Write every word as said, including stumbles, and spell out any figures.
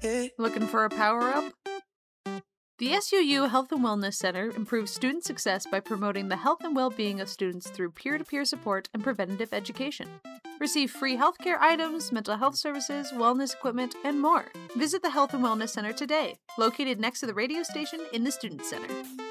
Looking for a power-up? The S U U Health and Wellness Center improves student success by promoting the health and well-being of students through peer-to-peer support and preventative education. Receive free healthcare items, mental health services, wellness equipment, and more. Visit the Health and Wellness Center today, located next to the radio station in the Student Center.